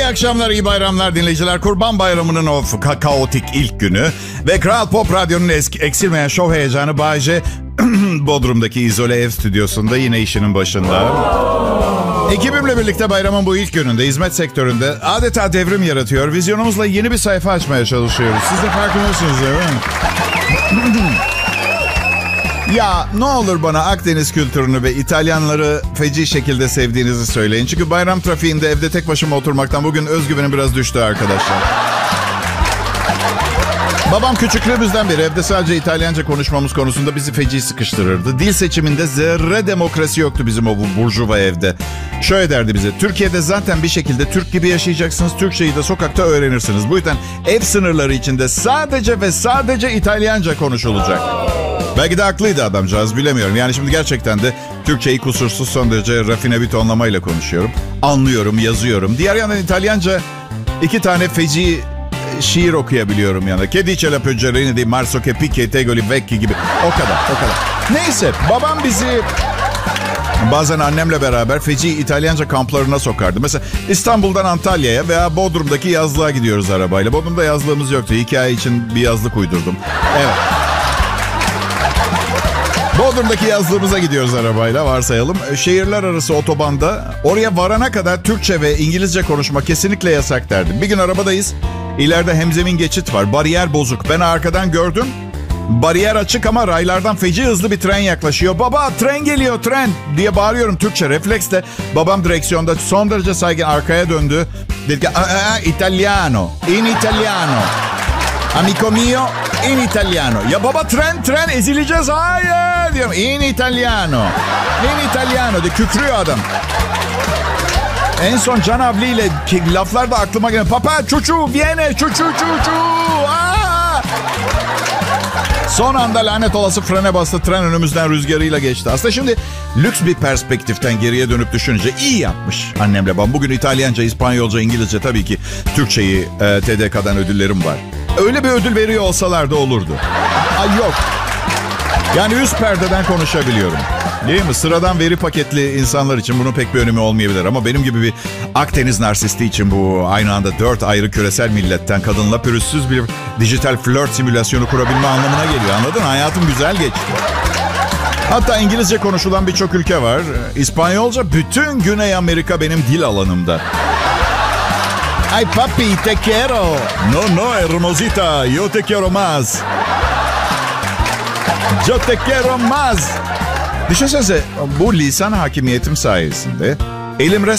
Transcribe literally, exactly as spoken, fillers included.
akşamlar, iyi bayramlar dinleyiciler. Kurban Bayramı'nın o ka- kaotik ilk günü ve Kral Pop Radyo'nun eski, eksilmeyen şov heyecanı Bay J Bodrum'daki izole ev stüdyosunda yine işinin başında. Ekibimle birlikte bayramın bu ilk gününde hizmet sektöründe adeta devrim yaratıyor. Vizyonumuzla yeni bir sayfa açmaya çalışıyoruz. Siz de farkındasınız değil mi? Ya ne olur bana Akdeniz kültürünü ve İtalyanları feci şekilde sevdiğinizi söyleyin. Çünkü bayram trafiğinde evde tek başıma oturmaktan bugün özgüvenim biraz düştü arkadaşlar. Babam küçüklüğümüzden beri evde sadece İtalyanca konuşmamız konusunda bizi feci sıkıştırırdı. Dil seçiminde zerre demokrasi yoktu bizim o burjuva evde. Şöyle derdi bize: Türkiye'de zaten bir şekilde Türk gibi yaşayacaksınız. Türkçeyi de sokakta öğrenirsiniz. Bu yüzden ev sınırları içinde sadece ve sadece İtalyanca konuşulacak. Belki de haklıydı adamcağız, bilemiyorum. Yani şimdi gerçekten de Türkçeyi kusursuz, son derece rafine bir tonlamayla konuşuyorum. Anlıyorum, yazıyorum. Diğer yandan İtalyanca iki tane feci şiir okuyabiliyorum yani. Che dice la peggiorina di marzo che picchia tegoli vecchi gibi. O kadar, o kadar. Neyse, babam bizi bazen annemle beraber feci İtalyanca kamplarına sokardı. Mesela İstanbul'dan Antalya'ya veya Bodrum'daki yazlığa gidiyoruz arabayla. Bodrum'da yazlığımız yoktu. Hikaye için bir yazlık uydurdum. Evet. Bodrum'daki yazlığımıza gidiyoruz arabayla, varsayalım. Şehirler arası otobanda oraya varana kadar Türkçe ve İngilizce konuşmak kesinlikle yasak derdim. Bir gün arabadayız. İleride hemzemin geçit var. Bariyer bozuk. Ben arkadan gördüm. Bariyer açık ama raylardan feci hızlı bir tren yaklaşıyor. Baba, tren geliyor, tren diye bağırıyorum Türkçe refleksle. Babam direksiyonda son derece saygın arkaya döndü. Dedi ki İtalyano, in Italiano. Amico mio, in Italiano. Ya baba, tren tren ezileceğiz. Hayır diyorum. In Italiano. In Italiano diye kükrüyor adam. En son Can Avli ile laflar da aklıma geliyor. Papa, çuçu, viene, çuçu, çuçu. Aa! Son anda lanet olası frene bastı. Tren önümüzden rüzgarıyla geçti. Aslında şimdi lüks bir perspektiften geriye dönüp düşününce iyi yapmış annemle babam. Bugün İtalyanca, İspanyolca, İngilizce, tabii ki Türkçeyi e, T D K'dan ödüllerim var. Öyle bir ödül veriyor olsalar da olurdu. Ay yok. Yani üst perdeden konuşabiliyorum. Değil mi? Sıradan veri paketli insanlar için bunun pek bir önemi olmayabilir. Ama benim gibi bir Akdeniz narsisti için bu aynı anda dört ayrı küresel milletten kadınla pürüzsüz bir dijital flört simülasyonu kurabilme anlamına geliyor. Anladın? Hayatım güzel geçti. Hatta İngilizce konuşulan birçok ülke var. İspanyolca bütün Güney Amerika benim dil alanımda. Ay papi, te quiero. No, no, hermosita, yo te quiero más. Yo te quiero más. Düşünsenize, bu lisan hakimiyetim sayesinde elim